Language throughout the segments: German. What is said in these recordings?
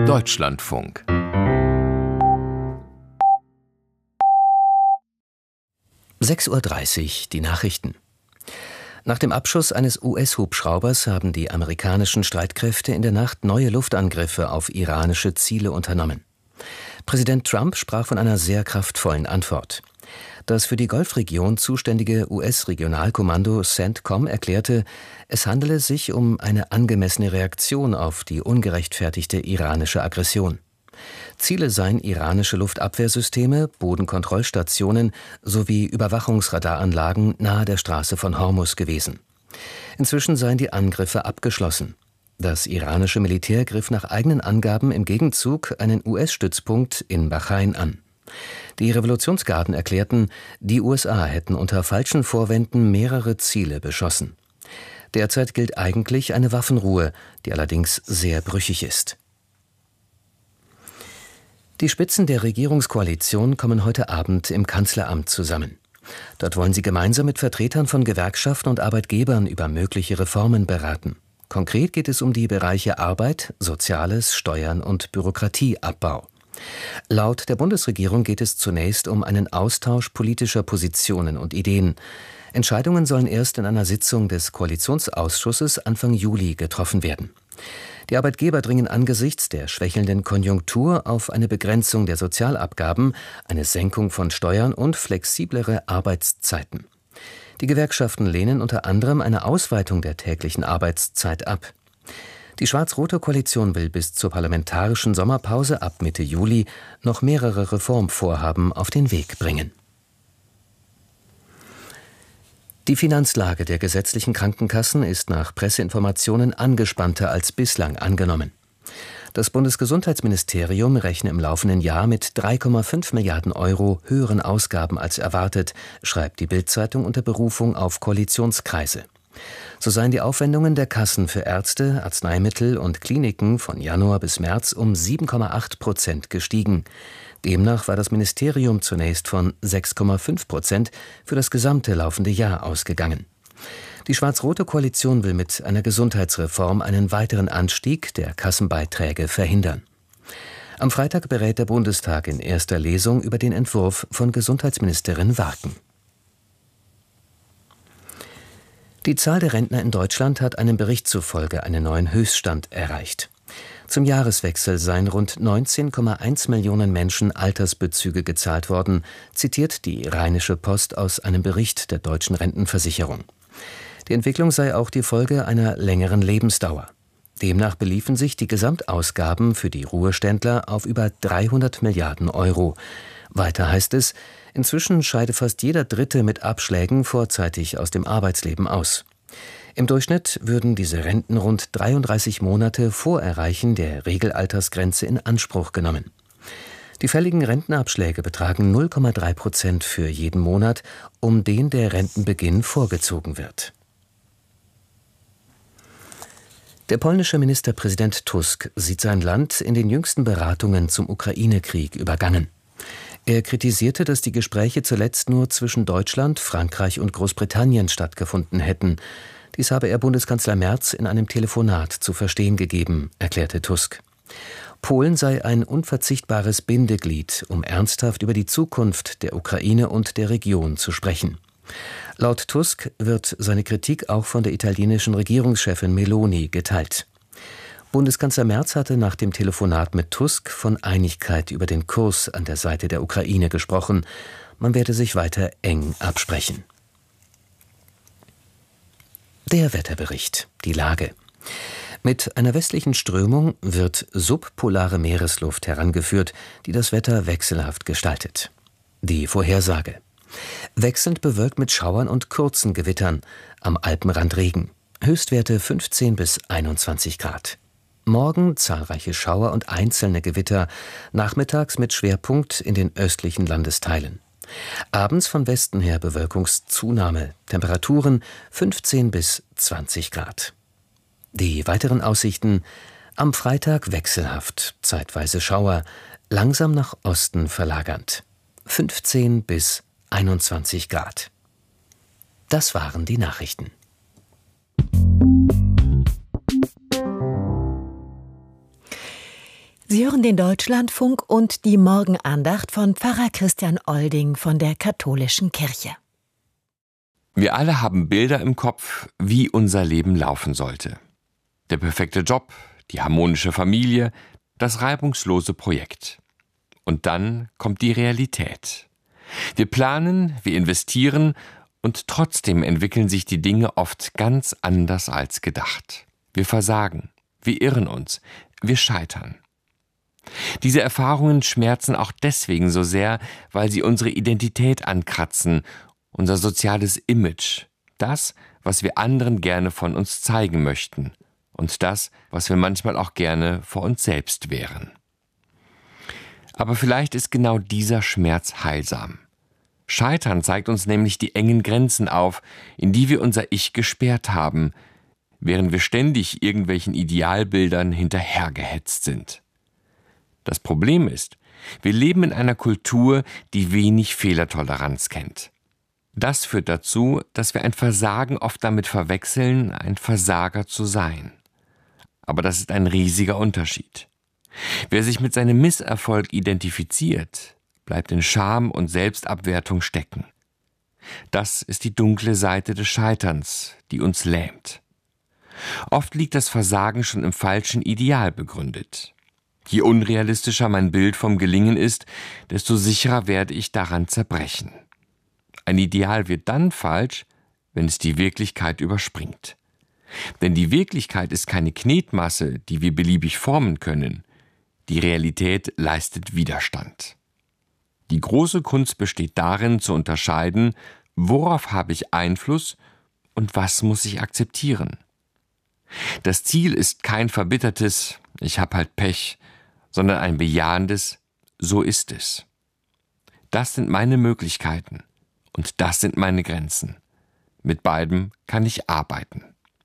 Deutschlandfunk. (6:30 Uhr) die Nachrichten. Nach dem Abschuss eines US-Hubschraubers haben die amerikanischen Streitkräfte in der Nacht neue Luftangriffe auf iranische Ziele unternommen. Präsident Trump sprach von einer sehr kraftvollen Antwort. Das für die Golfregion zuständige US-Regionalkommando CENTCOM erklärte, es handele sich um eine angemessene Reaktion auf die ungerechtfertigte iranische Aggression. Ziele seien iranische Luftabwehrsysteme, Bodenkontrollstationen sowie Überwachungsradaranlagen nahe der Straße von Hormuz gewesen. Inzwischen seien die Angriffe abgeschlossen. Das iranische Militär griff nach eigenen Angaben im Gegenzug einen US-Stützpunkt in Bahrain an. Die Revolutionsgarden erklärten, die USA hätten unter falschen Vorwänden mehrere Ziele beschossen. Derzeit gilt eigentlich eine Waffenruhe, die allerdings sehr brüchig ist. Die Spitzen der Regierungskoalition kommen heute Abend im Kanzleramt zusammen. Dort wollen sie gemeinsam mit Vertretern von Gewerkschaften und Arbeitgebern über mögliche Reformen beraten. Konkret geht es um die Bereiche Arbeit, Soziales, Steuern und Bürokratieabbau. Laut der Bundesregierung geht es zunächst um einen Austausch politischer Positionen und Ideen. Entscheidungen sollen erst in einer Sitzung des Koalitionsausschusses Anfang Juli getroffen werden. Die Arbeitgeber dringen angesichts der schwächelnden Konjunktur auf eine Begrenzung der Sozialabgaben, eine Senkung von Steuern und flexiblere Arbeitszeiten. Die Gewerkschaften lehnen unter anderem eine Ausweitung der täglichen Arbeitszeit ab. Die schwarz-rote Koalition will bis zur parlamentarischen Sommerpause ab Mitte Juli noch mehrere Reformvorhaben auf den Weg bringen. Die Finanzlage der gesetzlichen Krankenkassen ist nach Presseinformationen angespannter als bislang angenommen. Das Bundesgesundheitsministerium rechne im laufenden Jahr mit 3,5 Milliarden Euro höheren Ausgaben als erwartet, schreibt die Bild-Zeitung unter Berufung auf Koalitionskreise. So seien die Aufwendungen der Kassen für Ärzte, Arzneimittel und Kliniken von Januar bis März um 7,8% gestiegen. Demnach war das Ministerium zunächst von 6,5% für das gesamte laufende Jahr ausgegangen. Die schwarz-rote Koalition will mit einer Gesundheitsreform einen weiteren Anstieg der Kassenbeiträge verhindern. Am Freitag berät der Bundestag in erster Lesung über den Entwurf von Gesundheitsministerin Warken. Die Zahl der Rentner in Deutschland hat einem Bericht zufolge einen neuen Höchststand erreicht. Zum Jahreswechsel seien rund 19,1 Millionen Menschen Altersbezüge gezahlt worden, zitiert die Rheinische Post aus einem Bericht der Deutschen Rentenversicherung. Die Entwicklung sei auch die Folge einer längeren Lebensdauer. Demnach beliefen sich die Gesamtausgaben für die Ruheständler auf über 300 Milliarden Euro. Weiter heißt es, inzwischen scheide fast jeder Dritte mit Abschlägen vorzeitig aus dem Arbeitsleben aus. Im Durchschnitt würden diese Renten rund 33 Monate vor Erreichen der Regelaltersgrenze in Anspruch genommen. Die fälligen Rentenabschläge betragen 0,3% für jeden Monat, um den der Rentenbeginn vorgezogen wird. Der polnische Ministerpräsident Tusk sieht sein Land in den jüngsten Beratungen zum Ukraine-Krieg übergangen. Er kritisierte, dass die Gespräche zuletzt nur zwischen Deutschland, Frankreich und Großbritannien stattgefunden hätten. Dies habe er Bundeskanzler Merz in einem Telefonat zu verstehen gegeben, erklärte Tusk. Polen sei ein unverzichtbares Bindeglied, um ernsthaft über die Zukunft der Ukraine und der Region zu sprechen. Laut Tusk wird seine Kritik auch von der italienischen Regierungschefin Meloni geteilt. Bundeskanzler Merz hatte nach dem Telefonat mit Tusk von Einigkeit über den Kurs an der Seite der Ukraine gesprochen. Man werde sich weiter eng absprechen. Der Wetterbericht. Die Lage. Mit einer westlichen Strömung wird subpolare Meeresluft herangeführt, die das Wetter wechselhaft gestaltet. Die Vorhersage. Wechselnd bewölkt mit Schauern und kurzen Gewittern, am Alpenrand Regen. Höchstwerte 15 bis 21 Grad. Morgen zahlreiche Schauer und einzelne Gewitter, nachmittags mit Schwerpunkt in den östlichen Landesteilen. Abends von Westen her Bewölkungszunahme, Temperaturen 15 bis 20 Grad. Die weiteren Aussichten: am Freitag wechselhaft, zeitweise Schauer, langsam nach Osten verlagernd. 15 bis 21 Grad. Das waren die Nachrichten. Sie hören den Deutschlandfunk und die Morgenandacht von Pfarrer Christian Olding von der Katholischen Kirche. Wir alle haben Bilder im Kopf, wie unser Leben laufen sollte. Der perfekte Job, die harmonische Familie, das reibungslose Projekt. Und dann kommt die Realität. Wir planen, wir investieren und trotzdem entwickeln sich die Dinge oft ganz anders als gedacht. Wir versagen, wir irren uns, wir scheitern. Diese Erfahrungen schmerzen auch deswegen so sehr, weil sie unsere Identität ankratzen, unser soziales Image, das, was wir anderen gerne von uns zeigen möchten und das, was wir manchmal auch gerne vor uns selbst wären. Aber vielleicht ist genau dieser Schmerz heilsam. Scheitern zeigt uns nämlich die engen Grenzen auf, in die wir unser Ich gesperrt haben, während wir ständig irgendwelchen Idealbildern hinterhergehetzt sind. Das Problem ist, wir leben in einer Kultur, die wenig Fehlertoleranz kennt. Das führt dazu, dass wir ein Versagen oft damit verwechseln, ein Versager zu sein. Aber das ist ein riesiger Unterschied. Wer sich mit seinem Misserfolg identifiziert, bleibt in Scham und Selbstabwertung stecken. Das ist die dunkle Seite des Scheiterns, die uns lähmt. Oft liegt das Versagen schon im falschen Ideal begründet. Je unrealistischer mein Bild vom Gelingen ist, desto sicherer werde ich daran zerbrechen. Ein Ideal wird dann falsch, wenn es die Wirklichkeit überspringt. Denn die Wirklichkeit ist keine Knetmasse, die wir beliebig formen können. Die Realität leistet Widerstand. Die große Kunst besteht darin, zu unterscheiden, worauf habe ich Einfluss und was muss ich akzeptieren. Das Ziel ist kein verbittertes „Ich hab halt Pech", sondern ein bejahendes „So ist es". Das sind meine Möglichkeiten und das sind meine Grenzen. Mit beidem kann ich arbeiten.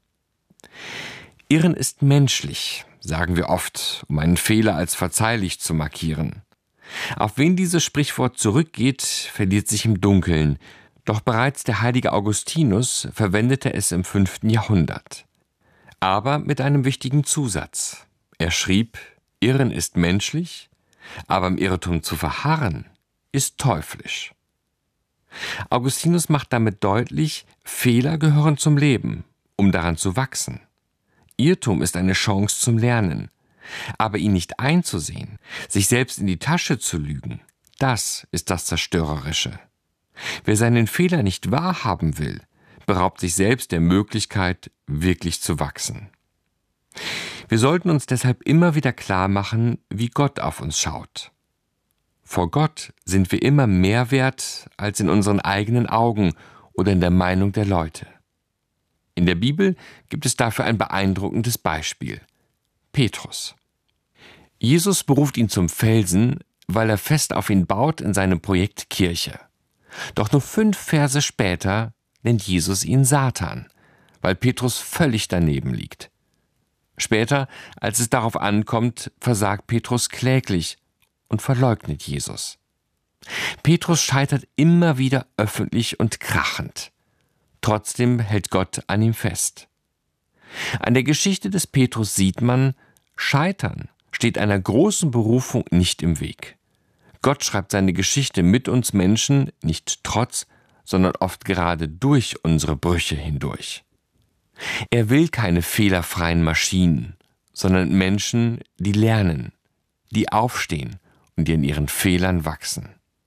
Irren ist menschlich, sagen wir oft, um einen Fehler als verzeihlich zu markieren. Auf wen dieses Sprichwort zurückgeht, verliert sich im Dunkeln, doch bereits der heilige Augustinus verwendete es im 5. Jahrhundert. Aber mit einem wichtigen Zusatz. Er schrieb: Irren ist menschlich, aber im Irrtum zu verharren, ist teuflisch. Augustinus macht damit deutlich, Fehler gehören zum Leben, um daran zu wachsen. Irrtum ist eine Chance zum Lernen. Aber ihn nicht einzusehen, sich selbst in die Tasche zu lügen, das ist das Zerstörerische. Wer seinen Fehler nicht wahrhaben will, beraubt sich selbst der Möglichkeit, wirklich zu wachsen. Wir sollten uns deshalb immer wieder klar machen, wie Gott auf uns schaut. Vor Gott sind wir immer mehr wert als in unseren eigenen Augen oder in der Meinung der Leute. In der Bibel gibt es dafür ein beeindruckendes Beispiel: Petrus. Jesus beruft ihn zum Felsen, weil er fest auf ihn baut in seinem Projekt Kirche. Doch nur 5 Verse später nennt Jesus ihn Satan, weil Petrus völlig daneben liegt. Später, als es darauf ankommt, versagt Petrus kläglich und verleugnet Jesus. Petrus scheitert immer wieder öffentlich und krachend. Trotzdem hält Gott an ihm fest. An der Geschichte des Petrus sieht man, Scheitern steht einer großen Berufung nicht im Weg. Gott schreibt seine Geschichte mit uns Menschen nicht trotz, sondern oft gerade durch unsere Brüche hindurch. Er will keine fehlerfreien Maschinen, sondern Menschen, die lernen, die aufstehen und die in ihren Fehlern wachsen.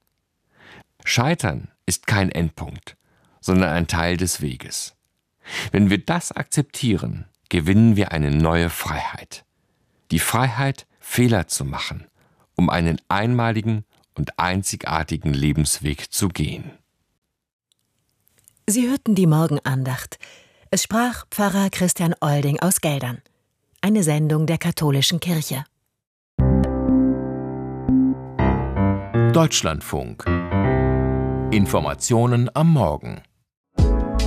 Scheitern ist kein Endpunkt, sondern ein Teil des Weges. Wenn wir das akzeptieren, gewinnen wir eine neue Freiheit. Die Freiheit, Fehler zu machen, um einen einmaligen und einzigartigen Lebensweg zu gehen. Sie hörten die Morgenandacht. Es sprach Pfarrer Christian Olding aus Geldern. Eine Sendung der Katholischen Kirche. Deutschlandfunk. Informationen am Morgen.